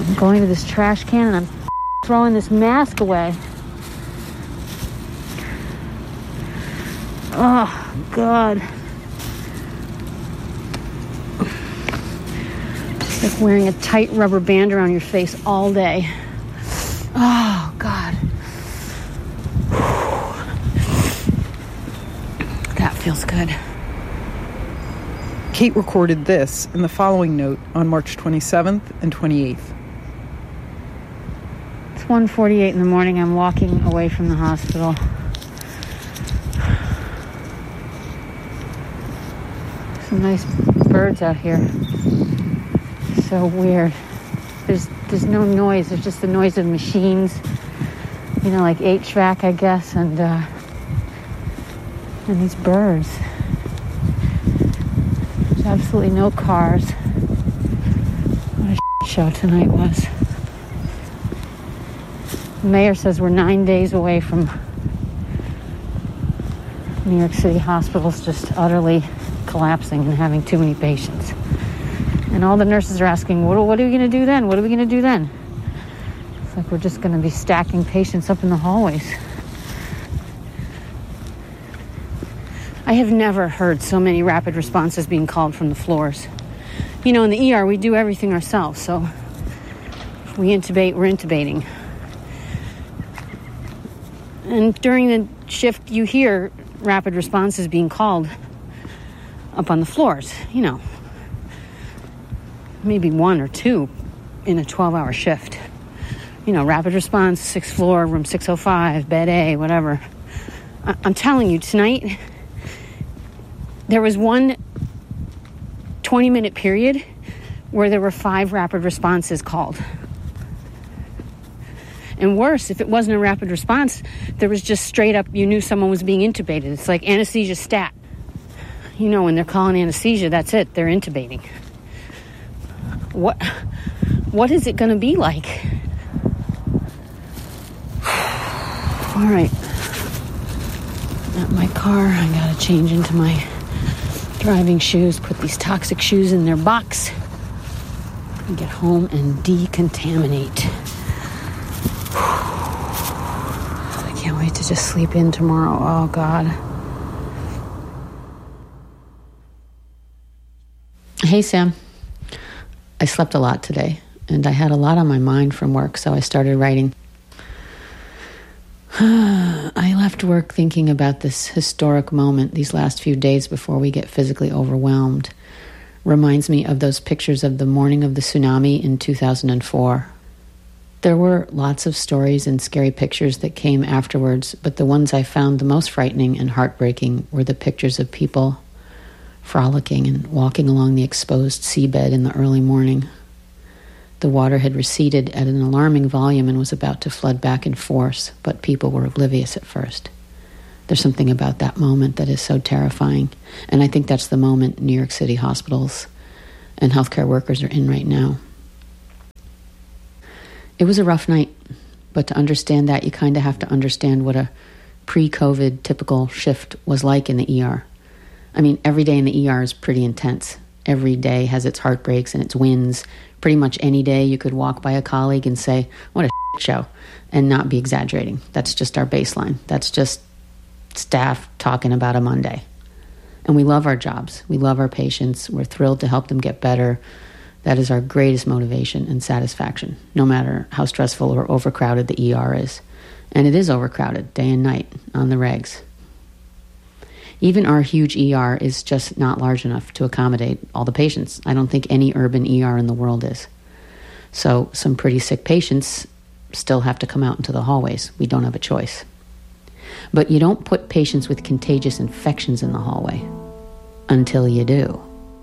I'm going to this trash can and I'm throwing this mask away. Oh, God. It's like wearing a tight rubber band around your face all day. Oh, God. That feels good. Kate recorded this in the following note on March 27th and 28th. It's 1:48 in the morning. I'm walking away from the hospital. Some nice birds out here. So weird. There's no noise. There's just the noise of machines. You know, like HVAC, I guess, and these birds. There's absolutely no cars. What a show tonight was. The mayor says we're 9 days away from New York City hospitals just utterly collapsing and having too many patients. And all the nurses are asking, what are we going to do then? What are we going to do then? It's like we're just going to be stacking patients up in the hallways. I have never heard so many rapid responses being called from the floors. You know, in the ER, we do everything ourselves, so if we intubate, we're intubating. And during the shift, you hear rapid responses being called up on the floors, you know. Maybe one or two in a 12-hour shift. You know, rapid response, 6th floor, room 605, bed A, whatever. I'm telling you, tonight, there was one 20-minute period where there were 5 rapid responses called. And worse, if it wasn't a rapid response, there was just straight up, you knew someone was being intubated. It's like anesthesia stat. You know, when they're calling anesthesia, that's it. They're intubating. What is it going to be like? All right. At my car, I got to change into my driving shoes, put these toxic shoes in their box, and get home and decontaminate. I can't wait to just sleep in tomorrow. Oh, God. Hey, Sam. I slept a lot today, and I had a lot on my mind from work, so I started writing. I left work thinking about this historic moment these last few days before we get physically overwhelmed. Reminds me of those pictures of the morning of the tsunami in 2004. There were lots of stories and scary pictures that came afterwards, but the ones I found the most frightening and heartbreaking were the pictures of people frolicking and walking along the exposed seabed in the early morning. The water had receded at an alarming volume and was about to flood back in force, but people were oblivious at first. There's something about that moment that is so terrifying, and I think that's the moment New York City hospitals and healthcare workers are in right now. It was a rough night, but to understand that, you kind of have to understand what a pre-COVID typical shift was like in the ER. I mean, every day in the ER is pretty intense. Every day has its heartbreaks and its wins. Pretty much any day you could walk by a colleague and say, what a shit show, and not be exaggerating. That's just our baseline. That's just staff talking about a Monday. And we love our jobs. We love our patients. We're thrilled to help them get better. That is our greatest motivation and satisfaction, no matter how stressful or overcrowded the ER is. And it is overcrowded day and night on the regs. Even our huge ER is just not large enough to accommodate all the patients. I don't think any urban ER in the world is. So some pretty sick patients still have to come out into the hallways. We don't have a choice. But you don't put patients with contagious infections in the hallway until you do.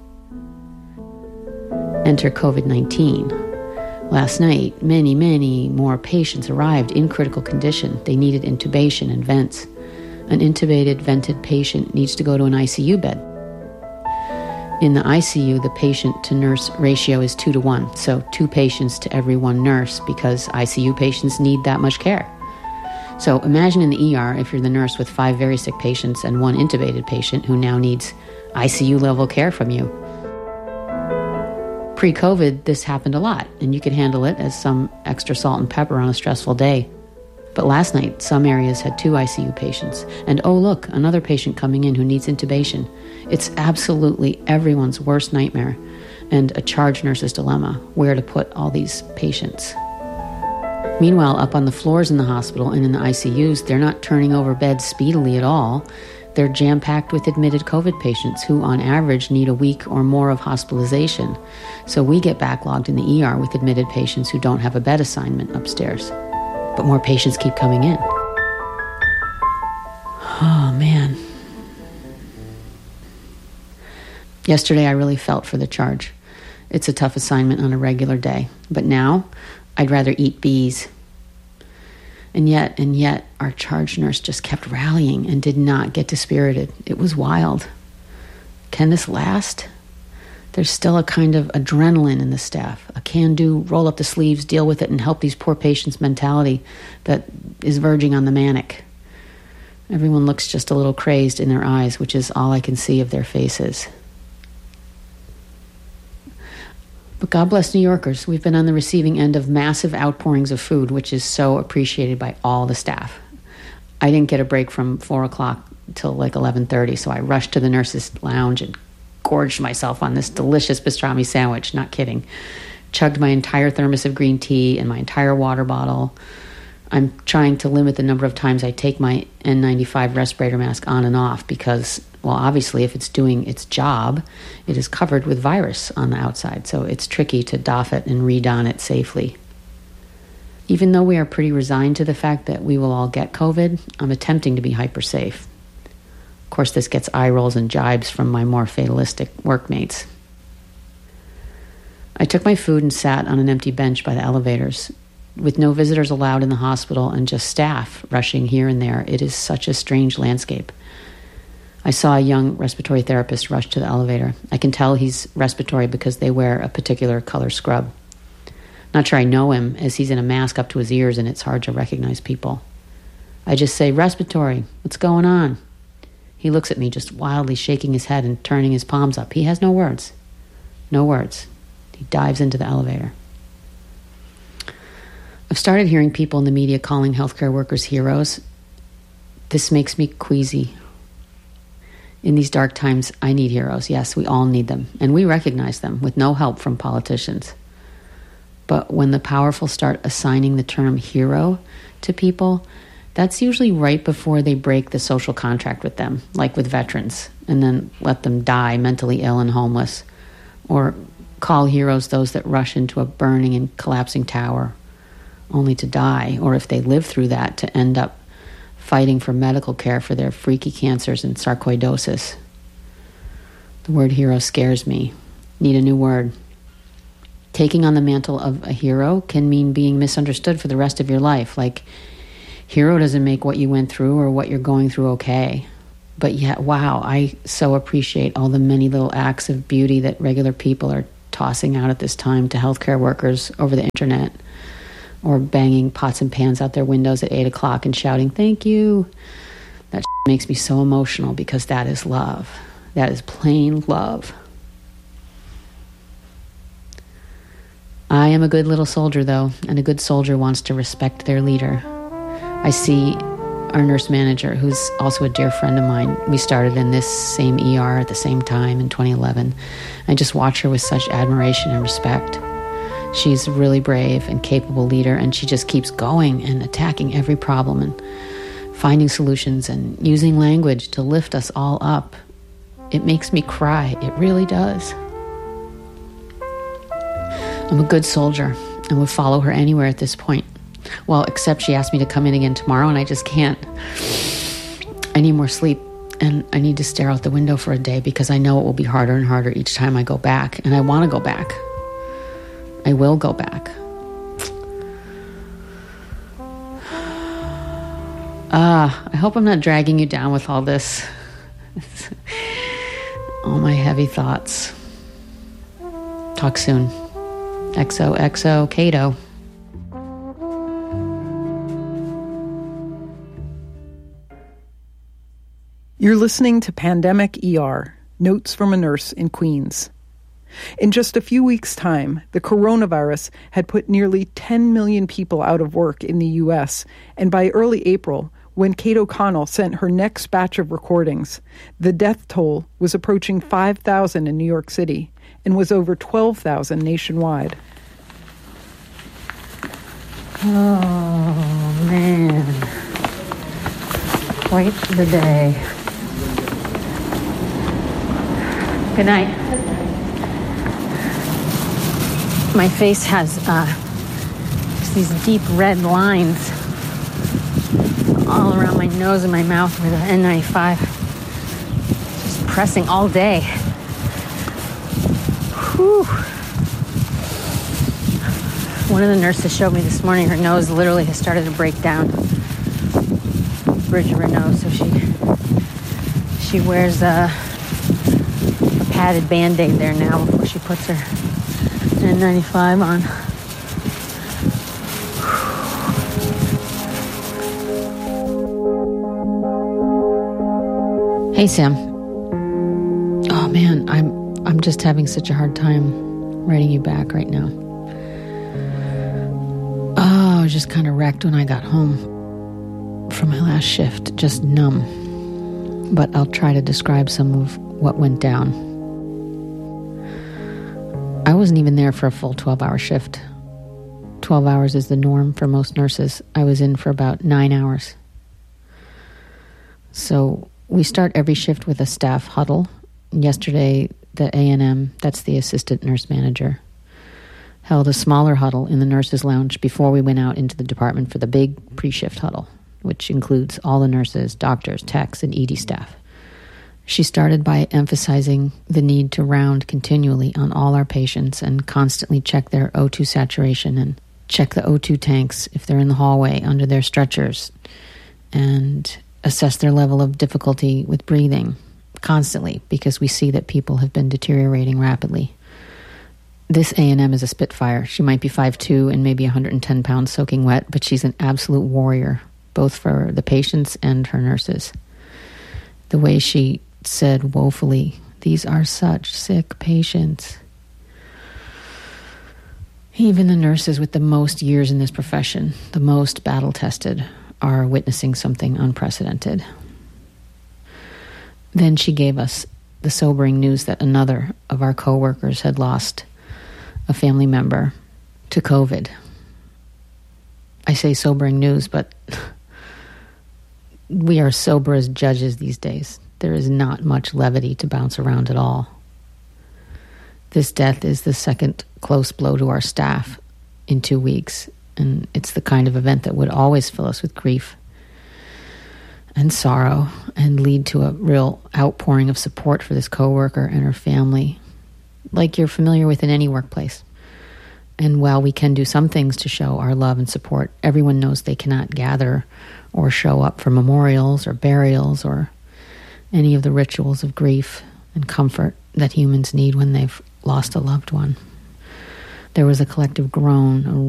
Enter COVID-19. Last night, many more patients arrived in critical condition. They needed intubation and vents. An intubated, vented patient needs to go to an ICU bed. In the ICU, the patient-to-nurse ratio is 2-to-1, so 2 patients to every 1 nurse, because ICU patients need that much care. So imagine in the ER, if you're the nurse with 5 very sick patients and 1 intubated patient who now needs ICU-level care from you. Pre-COVID, this happened a lot, and you could handle it as some extra salt and pepper on a stressful day. But last night, some areas had 2 ICU patients. And oh look, another patient coming in who needs intubation. It's absolutely everyone's worst nightmare and a charge nurse's dilemma, where to put all these patients. Meanwhile, up on the floors in the hospital and in the ICUs, they're not turning over beds speedily at all. They're jam-packed with admitted COVID patients who, on average, need a week or more of hospitalization. So we get backlogged in the ER with admitted patients who don't have a bed assignment upstairs. But more patients keep coming in. Oh, man. Yesterday, I really felt for the charge. It's a tough assignment on a regular day. But now, I'd rather eat bees. And yet, our charge nurse just kept rallying and did not get dispirited. It was wild. Can this last? There's still a kind of adrenaline in the staff, a can-do, roll up the sleeves, deal with it, and help these poor patients mentality that is verging on the manic. Everyone looks just a little crazed in their eyes, which is all I can see of their faces. But God bless New Yorkers. We've been on the receiving end of massive outpourings of food, which is so appreciated by all the staff. I didn't get a break from 4 o'clock till like 11:30, so I rushed to the nurse's lounge and gorged myself on this delicious pastrami sandwich, not kidding. Chugged my entire thermos of green tea and my entire water bottle. I'm trying to limit the number of times I take my N95 respirator mask on and off because, well, obviously, if it's doing its job, it is covered with virus on the outside, so it's tricky to doff it and re-don it safely. Even though we are pretty resigned to the fact that we will all get COVID, I'm attempting to be hyper safe. Of course, this gets eye rolls and jibes from my more fatalistic workmates. I took my food and sat on an empty bench by the elevators. With no visitors allowed in the hospital and just staff rushing here and there, it is such a strange landscape. I saw a young respiratory therapist rush to the elevator. I can tell he's respiratory because they wear a particular color scrub. Not sure I know him, as he's in a mask up to his ears and it's hard to recognize people. I just say, "Respiratory, what's going on?" He looks at me, just wildly shaking his head and turning his palms up. He has no words. No words. He dives into the elevator. I've started hearing people in the media calling healthcare workers heroes. This makes me queasy. In these dark times, I need heroes. Yes, we all need them. And we recognize them with no help from politicians. But when the powerful start assigning the term hero to people, that's usually right before they break the social contract with them, like with veterans, and then let them die mentally ill and homeless. Or call heroes those that rush into a burning and collapsing tower, only to die, or if they live through that, to end up fighting for medical care for their freaky cancers and sarcoidosis. The word hero scares me. Need a new word. Taking on the mantle of a hero can mean being misunderstood for the rest of your life. Like, hero doesn't make what you went through or what you're going through okay. But yet, wow, I so appreciate all the many little acts of beauty that regular people are tossing out at this time to healthcare workers over the internet, or banging pots and pans out their windows at 8 o'clock and shouting, "Thank you." That makes me so emotional because that is love. That is plain love. I am a good little soldier, though, and a good soldier wants to respect their leader. I see our nurse manager, who's also a dear friend of mine. We started in this same ER at the same time in 2011. I just watch her with such admiration and respect. She's a really brave and capable leader, and she just keeps going and attacking every problem and finding solutions and using language to lift us all up. It makes me cry. It really does. I'm a good soldier and would follow her anywhere at this point. Well, except she asked me to come in again tomorrow, and I just can't. I need more sleep, and I need to stare out the window for a day because I know it will be harder and harder each time I go back, and I want to go back. I will go back. I hope I'm not dragging you down with all this. All my heavy thoughts. Talk soon. XOXO Kato. You're listening to Pandemic ER, Notes from a Nurse in Queens. In just a few weeks' time, the coronavirus had put nearly 10 million people out of work in the U.S., and by early April, when Kate O'Connell sent her next batch of recordings, the death toll was approaching 5,000 in New York City and was over 12,000 nationwide. Oh, man. Quite the day. Good night. My face has these deep red lines all around my nose and my mouth with the N95. Just pressing all day. Whew. One of the nurses showed me this morning her nose literally has started to break down. The bridge of her nose, so she wears a padded Band-Aid there now before she puts her N95 on. Hey, Sam. Oh, man, I'm just having such a hard time writing you back right now. Oh, I was just kind of wrecked when I got home from my last shift, just numb. But I'll try to describe some of what went down. I wasn't even there for a full 12-hour shift. 12 hours is the norm for most nurses. I was in for about 9 hours. So we start every shift with a staff huddle. Yesterday, the A&M, that's the assistant nurse manager, held a smaller huddle in the nurses' lounge before we went out into the department for the big pre-shift huddle, which includes all the nurses, doctors, techs, and ED staff. She started by emphasizing the need to round continually on all our patients and constantly check their O2 saturation and check the O2 tanks if they're in the hallway under their stretchers, and assess their level of difficulty with breathing constantly, because we see that people have been deteriorating rapidly. This A&M is a Spitfire. She might be 5'2" and maybe 110 pounds soaking wet, but she's an absolute warrior, both for the patients and her nurses. The way she said woefully, "These are such sick patients." Even the nurses with the most years in this profession, the most battle-tested, are witnessing something unprecedented. Then she gave us the sobering news that another of our co-workers had lost a family member to COVID. I say sobering news, but we are sober as judges these days. There is not much levity to bounce around at all. This death is the second close blow to our staff in 2 weeks, and it's the kind of event that would always fill us with grief and sorrow and lead to a real outpouring of support for this coworker and her family, like you're familiar with in any workplace. And while we can do some things to show our love and support, everyone knows they cannot gather or show up for memorials or burials or any of the rituals of grief and comfort that humans need when they've lost a loved one. There was a collective groan, a